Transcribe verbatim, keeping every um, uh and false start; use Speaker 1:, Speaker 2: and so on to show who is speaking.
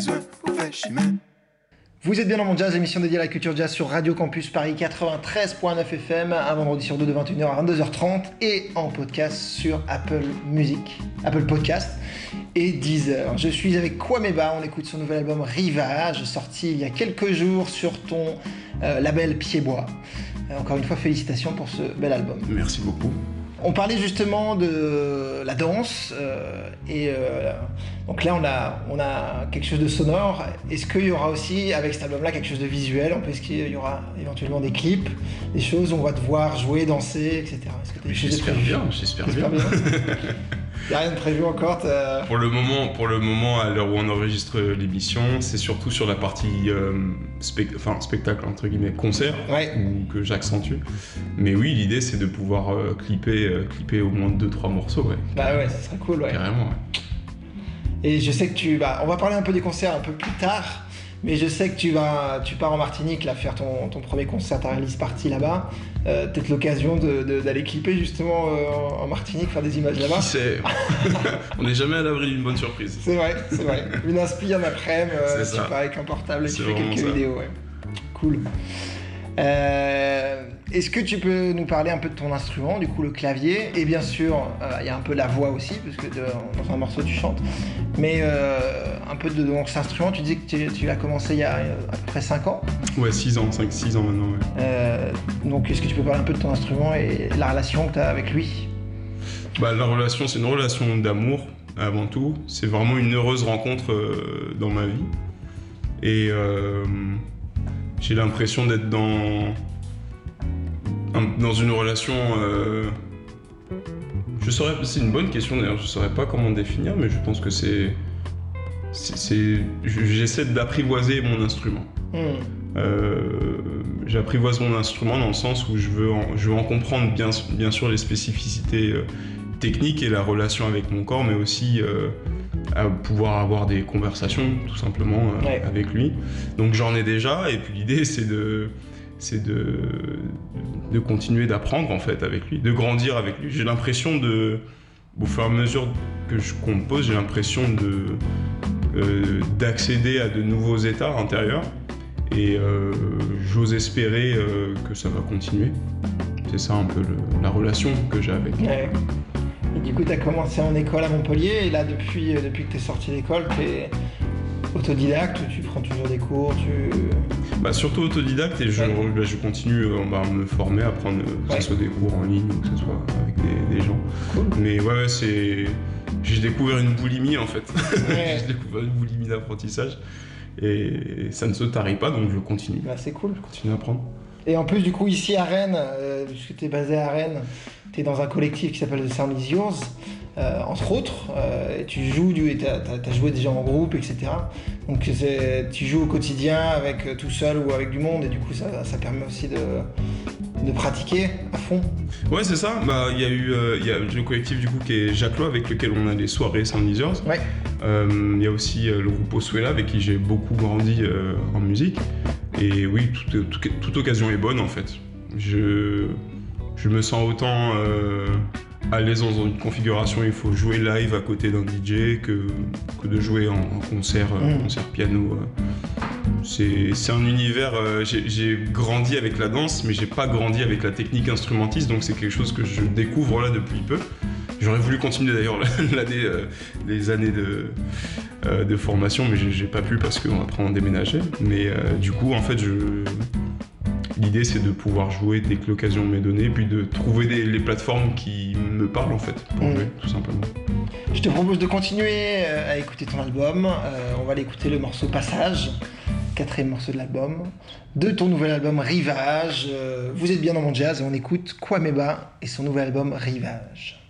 Speaker 1: Vous êtes bien dans mon jazz, émission dédiée à la culture jazz sur Radio Campus Paris quatre-vingt-treize virgule neuf F M, un vendredi sur deux de vingt et une heures à vingt-deux heures trente et en podcast sur Apple Music, Apple Podcast et Deezer. Je suis avec Kwame Ba, on écoute son nouvel album Rivage, sorti il y a quelques jours sur ton euh, label Pied-Bois. Euh, encore une fois, félicitations pour ce bel album.
Speaker 2: Merci beaucoup.
Speaker 1: On parlait justement de la danse euh, et euh, donc là on a, on a quelque chose de sonore. Est-ce qu'il y aura aussi avec cet album-là quelque chose de visuel? Est-ce qu'il y aura éventuellement des clips, des choses où on va te voir jouer, danser, et cetera. Est-ce que tu as des choses
Speaker 2: J'espère
Speaker 1: prévues?
Speaker 2: bien, j'espère bien.
Speaker 1: bien. Il n'y a rien de prévu encore t'as...
Speaker 2: Pour le moment, pour le moment, à l'heure où on enregistre l'émission, c'est surtout sur la partie euh, spect- enfin, spectacle, entre guillemets, concert,
Speaker 1: ouais.
Speaker 2: où, que j'accentue. Mais oui, l'idée, c'est de pouvoir euh, clipper, euh, clipper au moins deux trois morceaux. Ouais.
Speaker 1: Bah ouais, ça serait cool. Ouais.
Speaker 2: Carrément, ouais.
Speaker 1: Et je sais que tu vas... On va parler un peu des concerts un peu plus tard, mais je sais que tu, vas... tu pars en Martinique là, faire ton, ton premier concert, ta release party là-bas. Euh, peut-être l'occasion de, de, d'aller clipper justement euh, en Martinique, faire des images là-bas.
Speaker 2: Qui sait? On n'est jamais à l'abri d'une bonne surprise.
Speaker 1: C'est vrai, c'est vrai. Une inspi en après-midi, euh, tu pars avec un portable et
Speaker 2: c'est
Speaker 1: tu fais quelques
Speaker 2: ça.
Speaker 1: vidéos. Ouais. Cool. Euh, est-ce que tu peux nous parler un peu de ton instrument, du coup le clavier, et bien sûr il euh, y a un peu la voix aussi, parce que de, dans un morceau tu chantes, mais euh, un peu de donc, cet instrument, tu dis que tu, tu l'as commencé il y a à peu près cinq ans.
Speaker 2: Ouais, six ans, cinq six ans maintenant, ouais.
Speaker 1: Euh, donc est-ce que tu peux parler un peu de ton instrument et la relation que tu as avec lui?
Speaker 2: Bah, la relation, c'est une relation d'amour avant tout. C'est vraiment une heureuse rencontre euh, dans ma vie. Et euh, j'ai l'impression d'être dans, dans une relation... Euh, je saurais, c'est une bonne question d'ailleurs, je ne saurais pas comment définir, mais je pense que c'est... c'est, c'est j'essaie d'apprivoiser mon instrument. Mmh. Euh, j'apprivoise mon instrument dans le sens où je veux en, je veux en comprendre bien, bien sûr les spécificités euh, techniques et la relation avec mon corps, mais aussi euh, à pouvoir avoir des conversations tout simplement euh, ouais. avec lui. Donc j'en ai déjà, et puis l'idée c'est de, c'est de, de continuer d'apprendre en fait avec lui, de grandir avec lui. J'ai l'impression de, au fur et à mesure que je compose, j'ai l'impression de, euh, d'accéder à de nouveaux états intérieurs. Et euh, j'ose espérer euh, que ça va continuer. C'est ça un peu le, la relation que j'ai avec lui.
Speaker 1: Ouais. Et du coup, tu as commencé en école à Montpellier, et là, depuis, depuis que tu es sorti d'école, tu es autodidacte, tu prends toujours des cours, tu...
Speaker 2: Bah, surtout autodidacte, et je, ouais. bah, je continue bah, à me former, à prendre, que ouais. ce soit des cours en ligne, ou que ce soit avec des, des gens.
Speaker 1: Cool.
Speaker 2: Mais ouais, c'est... j'ai découvert une boulimie en fait.
Speaker 1: Ouais.
Speaker 2: J'ai découvert une boulimie d'apprentissage. Et ça ne se tarit pas, donc je continue.
Speaker 1: Bah, c'est cool.
Speaker 2: Je continue à apprendre.
Speaker 1: Et en plus, du coup, ici à Rennes, euh, puisque tu es basé à Rennes, tu es dans un collectif qui s'appelle The Sound Is Yours, euh, entre autres. Euh, et tu joues, tu as joué déjà en groupe, et cetera. Donc c'est, tu joues au quotidien avec euh, tout seul ou avec du monde, et du coup, ça, ça permet aussi de, de pratiquer à fond.
Speaker 2: Ouais, c'est ça. Bah, il y a eu euh, y a le collectif du coup qui est Jaclo, avec lequel on a des soirées Sound Is Yours.
Speaker 1: Ouais.
Speaker 2: Il euh, y a aussi euh, le groupe Oswella avec qui j'ai beaucoup grandi euh, en musique. Et oui, toute, toute, toute occasion est bonne en fait. Je, je me sens autant euh, à l'aise dans une configuration où il faut jouer live à côté d'un D J que, que de jouer en, en concert, euh, mmh. concert piano. Euh. C'est, c'est un univers, euh, j'ai, j'ai grandi avec la danse, mais j'ai pas grandi avec la technique instrumentiste, donc c'est quelque chose que je découvre là depuis peu. J'aurais voulu continuer d'ailleurs l'année, euh, les années de, euh, de formation, mais j'ai, j'ai pas pu parce qu'on après on déménageait. Mais euh, du coup, en fait, je... l'idée c'est de pouvoir jouer dès que l'occasion m'est donnée, puis de trouver des, les plateformes qui me parlent en fait, pour mmh. jouer, tout simplement.
Speaker 1: Je te propose de continuer à écouter ton album. Euh, on va aller écouter le morceau Passage, quatrième morceau de l'album, de ton nouvel album Rivage. Euh, vous êtes bien dans mon jazz et on écoute Kwame Ba et son nouvel album Rivage.